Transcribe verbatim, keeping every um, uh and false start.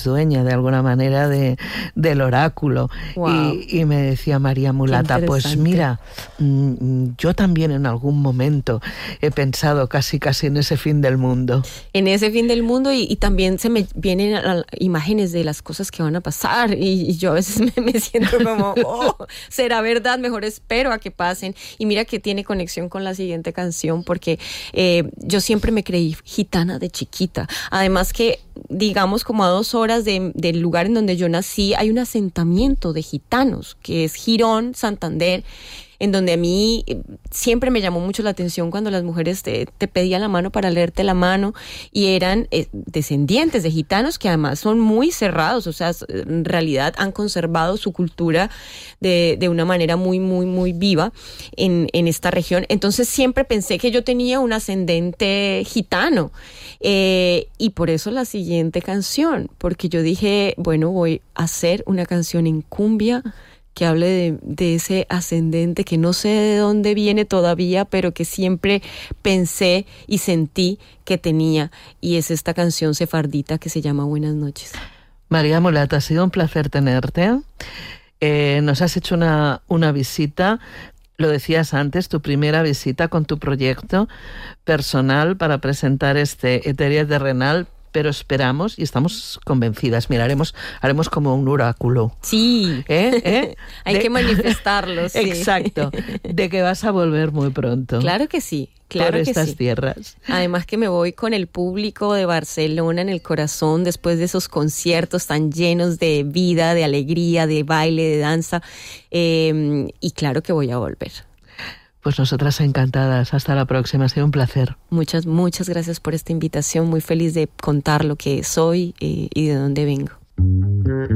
eres dueña de alguna manera de, del oráculo. Wow. Y, y me decía María Mulata, pues mira, yo también en algún momento he pensado casi casi en ese fin del mundo. En ese fin del mundo y, y también se me vienen imágenes de las cosas que van a pasar y, y yo a veces me, me siento como, oh, será verdad, mejor espero a que pasen. Y mira que tiene conexión con la siguiente canción porque eh, yo siempre me creí gitana de chiquita. Además que, digamos, como a dos horas de, del lugar en donde yo nací, hay un asentamiento de gitanos, que es Girón, Santander, en donde a mí siempre me llamó mucho la atención cuando las mujeres te, te pedían la mano para leerte la mano y eran eh, descendientes de gitanos que además son muy cerrados, o sea, en realidad han conservado su cultura de, de una manera muy, muy, muy viva en, en esta región. Entonces siempre pensé que yo tenía un ascendente gitano eh, y por eso la siguiente canción, porque yo dije, bueno, voy a hacer una canción en cumbia que hable de, de ese ascendente que no sé de dónde viene todavía, pero que siempre pensé y sentí que tenía. Y es esta canción sefardita que se llama Buenas noches. María Mulata, ha sido un placer tenerte. Eh, nos has hecho una, una visita, lo decías antes, tu primera visita con tu proyecto personal para presentar este Eteria Terrenal, pero esperamos y estamos convencidas. Mira, haremos, haremos como un oráculo. Sí, ¿Eh? ¿Eh? hay de... que manifestarlo. Sí. Exacto, de que vas a volver muy pronto. Claro que sí. Claro por que estas sí. tierras. Además que me voy con el público de Barcelona en el corazón después de esos conciertos tan llenos de vida, de alegría, de baile, de danza. Eh, y claro que voy a volver. Pues nosotras encantadas. Hasta la próxima. Ha sido un placer. Muchas, muchas gracias por esta invitación. Muy feliz de contar lo que soy eh, y de dónde vengo.